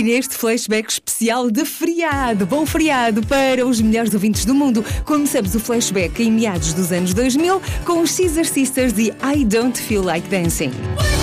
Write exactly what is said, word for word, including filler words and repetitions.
neste flashback especial de feriado. Bom feriado para os melhores ouvintes do mundo. Começamos o flashback em meados dos anos dois mil com os Scissor Sisters e I Don't Feel Like Dancing.